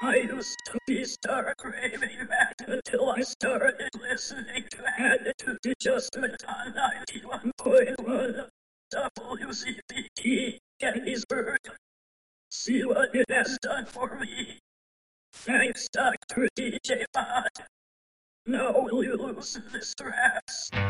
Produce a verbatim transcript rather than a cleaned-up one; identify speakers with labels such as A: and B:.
A: I used to be stark raving mad until I started listening to Attitude Adjustment on ninety-one point one W C B T Gettysburg. See what it has done for me. Thanks, Doctor D J Bond. Now will you loosen this dress?